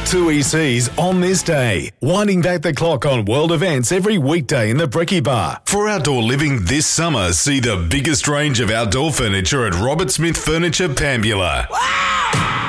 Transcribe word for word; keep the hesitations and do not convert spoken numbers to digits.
Two E Cs on this day, winding back the clock on world events every weekday in the Brekkie Bar. For outdoor living this summer, see the biggest range of outdoor furniture at Robert Smith Furniture, Pambula. Wow!